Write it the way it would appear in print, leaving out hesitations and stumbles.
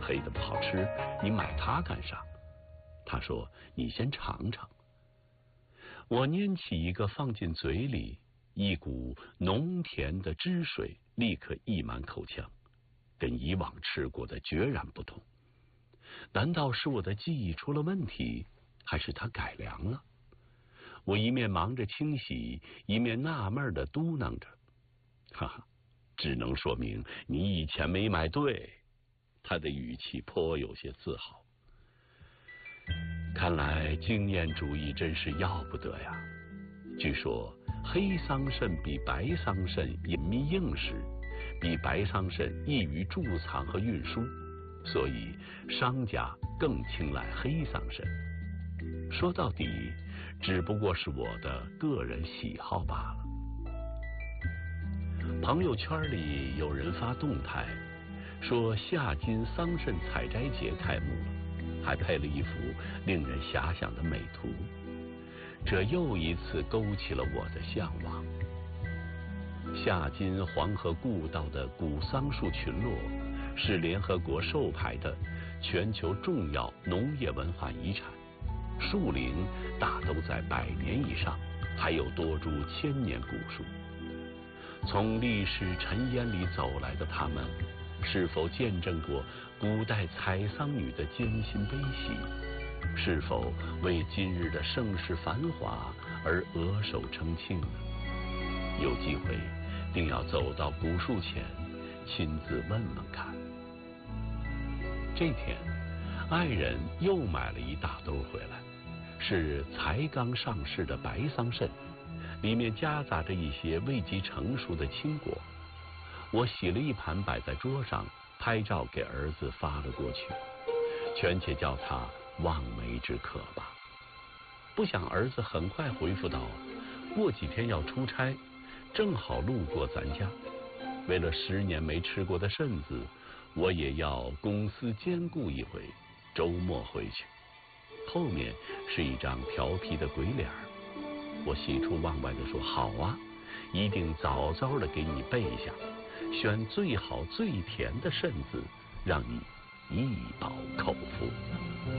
黑的不好吃，你买它干啥？他说你先尝尝。我拈起一个放进嘴里，一股浓甜的汁水立刻溢满口腔，跟以往吃过的决然不同。难道是我的记忆出了问题，还是它改良了？我一面忙着清洗，一面纳闷地嘟囔着：哈哈，只能说明你以前没买对。他的语气颇有些自豪。看来经验主义真是要不得呀。据说黑桑葚比白桑葚隐秘硬实，比白桑葚易于贮藏和运输，所以商家更青睐黑桑葚。说到底，只不过是我的个人喜好罢了。朋友圈里有人发动态，说夏津桑葚采摘节开幕了，还配了一幅令人遐想的美图。这又一次勾起了我的向往。夏津黄河故道的古桑树群落是联合国授牌的全球重要农业文化遗产，树龄大都在100年以上，还有多株1000年古树。从历史尘烟里走来的他们，是否见证过古代采桑女的艰辛悲喜？是否为今日的盛世繁华而额手称庆呢？有机会定要走到古树前，亲自问问看。这天，爱人又买了一大兜回来，是才刚上市的白桑葚，里面夹杂着一些未及成熟的青果。我洗了一盘摆在桌上，拍照给儿子发了过去，权且叫他望梅止渴吧。不想儿子很快回复道，过几天要出差，正好路过咱家，为了10年没吃过的葚子，我也要公私兼顾一回，周末回去。后面是一张调皮的鬼脸。我喜出望外地说，好啊，一定早早地给你备下，选最好最甜的葚子，让你一饱口福。